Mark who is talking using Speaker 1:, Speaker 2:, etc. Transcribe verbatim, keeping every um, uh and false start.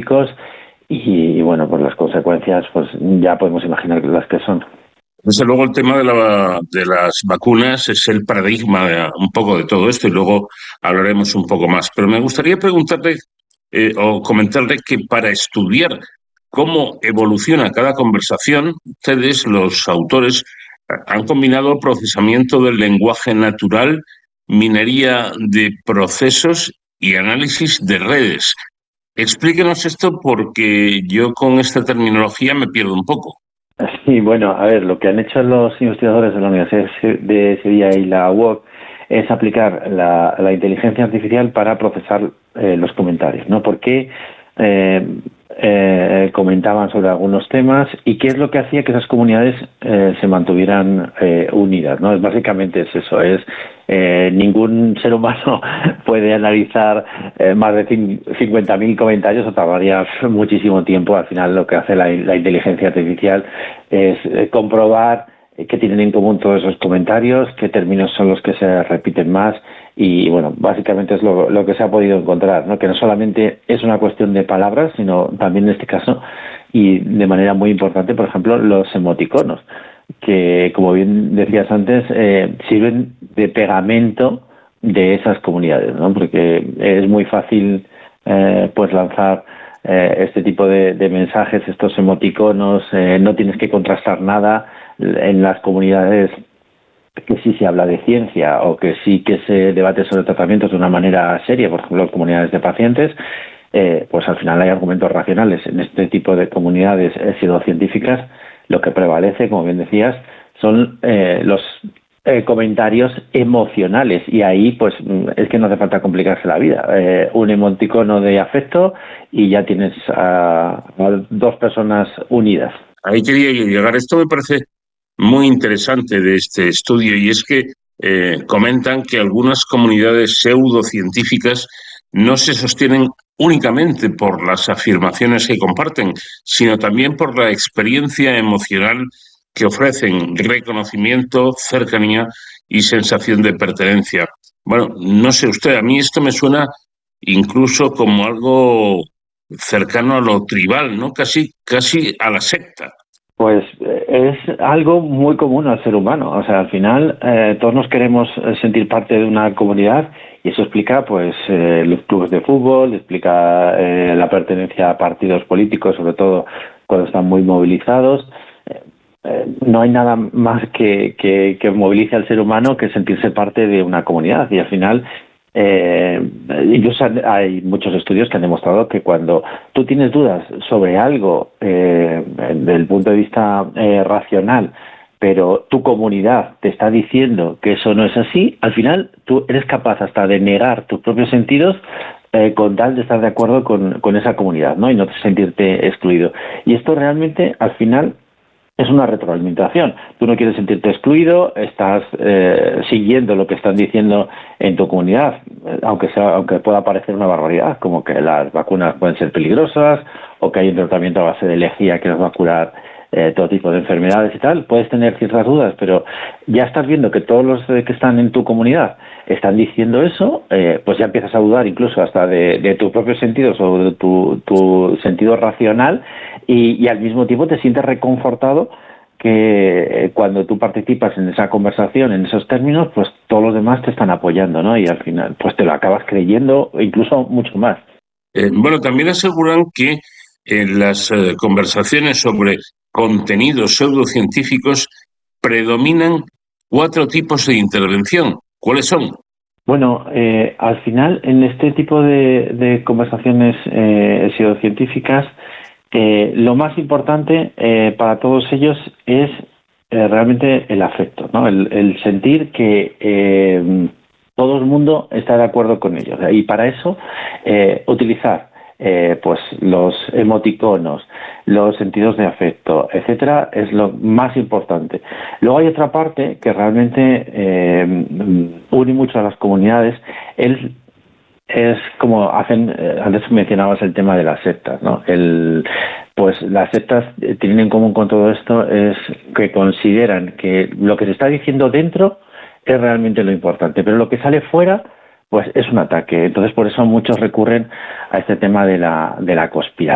Speaker 1: científicos y, y bueno, pues las consecuencias pues ya podemos imaginar las que son.
Speaker 2: Desde luego el tema de, la, de las vacunas es el paradigma de, un poco de todo esto y luego hablaremos un poco más. Pero me gustaría preguntarle eh, o comentarle que para estudiar cómo evoluciona cada conversación, ustedes, los autores, han combinado procesamiento del lenguaje natural, minería de procesos y análisis de redes. Explíquenos esto porque yo con esta terminología me pierdo un poco.
Speaker 1: Sí, bueno, a ver, lo que han hecho los investigadores de la Universidad de Sevilla y la U O C es aplicar la, la inteligencia artificial para procesar eh, los comentarios, ¿no? Porque eh, eh, comentaban sobre algunos temas y qué es lo que hacía que esas comunidades eh, se mantuvieran eh, unidas, ¿no? Básicamente es eso, es eh, ningún ser humano puede analizar eh, más de cincuenta mil comentarios o tardaría muchísimo tiempo. Al final lo que hace la, la inteligencia artificial es eh, comprobar qué tienen en común todos esos comentarios, qué términos son los que se repiten más y, bueno, básicamente es lo, lo que se ha podido encontrar, ¿no? Que no solamente es una cuestión de palabras, sino también en este caso, y de manera muy importante, por ejemplo, los emoticonos, que, como bien decías antes, eh, sirven de pegamento de esas comunidades, ¿no? Porque es muy fácil eh, pues lanzar eh, este tipo de, de mensajes, estos emoticonos, eh, no tienes que contrastar nada. En las comunidades que sí se habla de ciencia o que sí que se debate sobre tratamientos de una manera seria, por ejemplo, comunidades de pacientes, eh, pues al final hay argumentos racionales. En este tipo de comunidades pseudocientíficas, lo que prevalece, como bien decías, son eh, los eh, comentarios emocionales y ahí pues es que no hace falta complicarse la vida. Eh, un emoticono de afecto y ya tienes a, a dos personas unidas.
Speaker 2: Ahí quería yo llegar. Esto me parece muy interesante de este estudio y es que eh, comentan que algunas comunidades pseudocientíficas no se sostienen únicamente por las afirmaciones que comparten, sino también por la experiencia emocional que ofrecen, reconocimiento, cercanía y sensación de pertenencia. Bueno, no sé usted, a mí esto me suena incluso como algo cercano a lo tribal, ¿no? Casi, casi a la secta.
Speaker 1: Pues es algo muy común al ser humano. O sea, al final eh, todos nos queremos sentir parte de una comunidad y eso explica, pues, eh, los clubes de fútbol, explica eh, la pertenencia a partidos políticos, sobre todo cuando están muy movilizados. Eh, eh, no hay nada más que, que, que movilice al ser humano que sentirse parte de una comunidad y al final Eh, incluso hay muchos estudios que han demostrado que cuando tú tienes dudas sobre algo eh, desde el punto de vista eh, racional, pero tu comunidad te está diciendo que eso no es así, al final tú eres capaz hasta de negar tus propios sentidos eh, con tal de estar de acuerdo con, con esa comunidad, ¿no? Y no sentirte excluido. Y esto realmente al final es una retroalimentación. Tú no quieres sentirte excluido, estás eh, siguiendo lo que están diciendo en tu comunidad, aunque sea, aunque pueda parecer una barbaridad, como que las vacunas pueden ser peligrosas o que hay un tratamiento a base de lejía que nos va a curar eh, todo tipo de enfermedades y tal. Puedes tener ciertas dudas, pero ya estás viendo que todos los que están en tu comunidad están diciendo eso, eh, pues ya empiezas a dudar incluso hasta de, de tus propios sentidos o de tu, tu sentido racional y, y al mismo tiempo te sientes reconfortado que cuando tú participas en esa conversación, en esos términos, pues todos los demás te están apoyando, ¿no? Y al final, pues te lo acabas creyendo, incluso mucho más.
Speaker 2: Eh, bueno, también aseguran que en las eh, conversaciones sobre contenidos pseudocientíficos predominan cuatro tipos de intervención. ¿Cuáles son?
Speaker 1: Bueno, eh, al final, en este tipo de, de conversaciones eh, pseudocientíficas, eh, lo más importante eh, para todos ellos es eh, realmente el afecto, ¿no? El, el sentir que eh, todo el mundo está de acuerdo con ellos. Y para eso, eh, utilizar eh, pues los emoticonos, los sentidos de afecto, etcétera, es lo más importante. Luego hay otra parte que realmente eh, une mucho a las comunidades. El, es como hacen, eh, antes mencionabas el tema de las sectas, ¿no? El, pues las sectas tienen en común con todo esto es que consideran que lo que se está diciendo dentro es realmente lo importante, pero lo que sale fuera pues es un ataque. Entonces por eso muchos recurren a este tema de la, de la conspiración.